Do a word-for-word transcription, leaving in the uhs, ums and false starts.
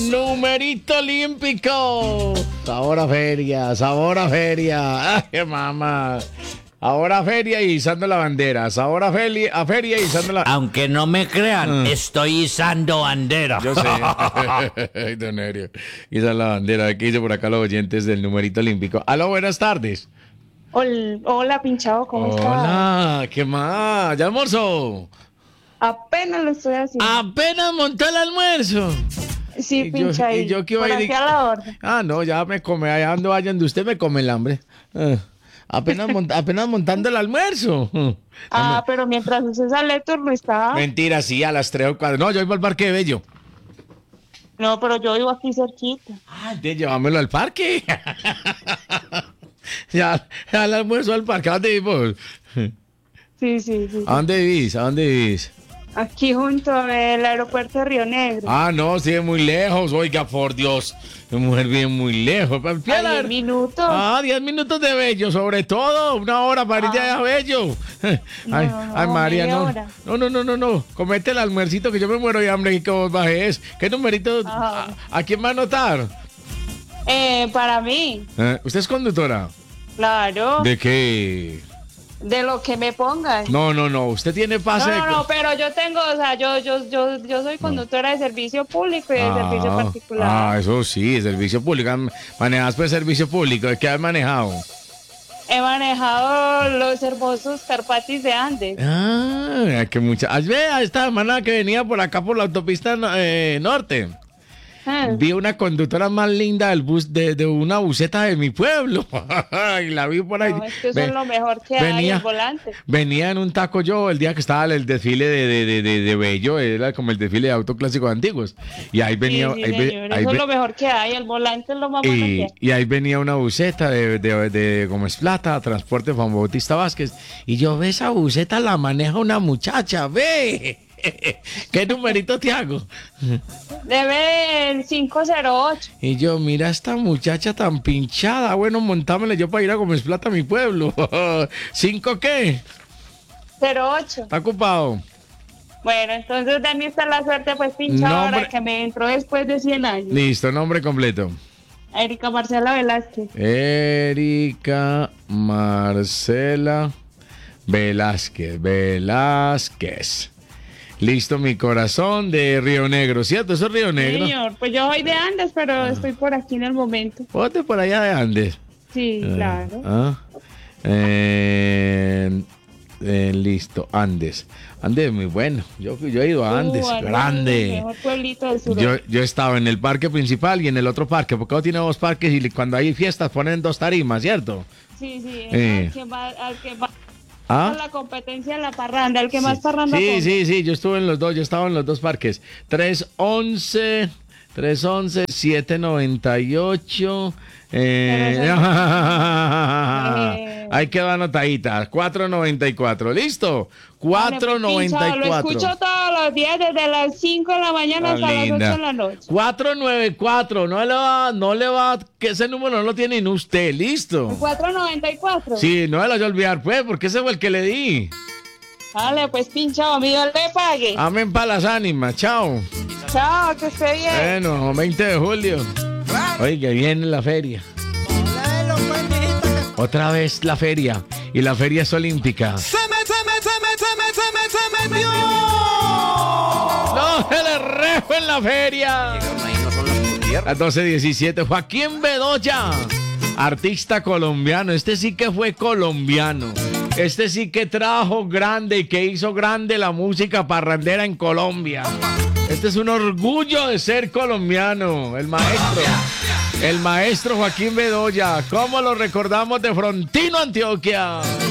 Numerito olímpico. Sabor a feria, sabor a feria. Ay, mamá. Sabor a feria y izando la bandera. Sabor a feria, a feria y izando la... Aunque no me crean, Mm. estoy izando bandera. Yo sé. Ay, don Nerio. Iza la bandera. ¿Qué dice por acá los oyentes del numerito olímpico? Aló, buenas tardes. Hol- Hola, pinchado, ¿cómo estás? Hola, ¿qué más? ¿Ya almorzó? Apenas lo estoy haciendo. Apenas montó el almuerzo. sí, y yo- pincha y ahí. yo que Por iba a ir- aquí a la orden. Ah, no, ya me come, allá ando vayan de usted me come el hambre. Ah, apenas, mont- apenas montando el almuerzo. Ah, pero mientras usted sale turno está. Mentira, sí, a las tres o cuatro. No, yo iba al Parque de Bello. No, pero yo vivo aquí cerquita. Ah, de llévamelo al parque. ya, ya el almuerzo al parque. ¿A dónde vivís? Sí, sí, sí. ¿A dónde vivís? ¿A dónde vivís? Aquí junto al aeropuerto de Río Negro. Ah, no, sí, es muy lejos. Oiga, por Dios. Mi mujer vive muy lejos. A diez minutos. Ah, diez minutos de Bello, sobre todo. Una hora para ir de allá a Bello. Ay, No, ay, María, media no. hora. No, no, no, no, no. Comete el almuercito que yo me muero de hambre y que vos bajes. ¿Qué numerito? Ah. ¿A, a quién va a anotar? Eh, para mí, Eh, ¿Usted es conductora? claro. ¿De qué? De lo que me pongan. No, no, no. Usted tiene No, pase de... no, no, pero yo tengo, o sea, yo, yo, yo, yo soy conductora de servicio público y de servicio particular. Ah, eso sí, servicio público. Manejas pues servicio público. ¿Qué has manejado? He manejado los hermosos Carpatis de Andes. Ah, que mucha. Ah, ve, a esta semana que venía por acá por la autopista eh, norte. Ah. Vi una conductora más linda del bus de, de una buseta de mi pueblo. Y la vi por ahí. No, es que eso Ve- es lo mejor que hay, venía- el volante. Venía en un taco yo el día que estaba el desfile de, de, de, de, de Bello, era como el desfile de autos clásicos antiguos. Y ahí venía. Sí, sí, ahí ve- señor, ahí eso ve- es lo mejor que hay, el volante es lo más bueno que y, hay. y ahí venía una buseta de, de, de Gómez Plata, Transporte Juan Bautista Vázquez. Y yo, ve, esa buseta la maneja una muchacha, ve. ¿Qué numerito te hago? Debe el cinco cero ocho. Y yo, mira esta muchacha tan pinchada. Bueno, montámela yo para ir a Gómez Plata, a mi pueblo. ¿Cinco qué? cero ocho. ¿Está ocupado? Bueno, entonces de mí está la suerte, pues pincha No, ahora hombre. que me entró después de cien años. Listo, nombre completo. Erika Marcela Velázquez. Erika Marcela Velázquez. Velázquez. Listo, mi corazón de Río Negro, ¿cierto? Eso es Río Negro. Señor, pues yo soy de Andes, pero estoy por aquí en el momento. Ponte por allá de Andes. Sí, claro. Ah, eh, eh, listo, Andes. Andes es muy bueno. Yo, yo he ido a Andes, Uh, Andes, El grande. mejor pueblito del sur. Yo, yo he estado en el parque principal y en el otro parque, porque ahora tiene dos parques y cuando hay fiestas ponen dos tarimas, ¿cierto? Sí, sí, Eh. al que va, al que va ¿Ah? a la competencia en la parranda, el que más parranda Sí, ponga. sí, sí, yo estuve en los dos, yo estaba en los dos parques. tres once, tres once, siete noventa y ocho. Eh, Pero eso- ahí quedó anotadita. cuatro noventa y cuatro. ¿Listo? cuatro noventa y Lo cuatro. escucho todos los días desde las cinco de la mañana Ah, hasta las linda. ocho de la noche. cuatro noventa y cuatro. No le va, no le va, que ese número no lo tiene ni usted. ¿Listo? cuatro noventa y cuatro. Sí, no me lo voy a olvidar, pues, porque ese fue el que le di. Vale, pues pinchado, mi Dios le pague. Amén para las ánimas. Chao. Chao, que esté bien. Bueno, veinte de julio. Oiga, viene la feria. Otra vez la feria. Y la feria es olímpica. Se me, se me, se me, se me, se me, se metió. ¡No se le rejo en la feria! A doce diecisiete, Joaquín Bedoya, artista colombiano. Este sí que fue colombiano. Este sí que trajo grande y que hizo grande la música parrandera en Colombia. Este es un orgullo de ser colombiano, el maestro. El maestro Joaquín Bedoya. ¿Cómo lo recordamos de Frontino, Antioquia?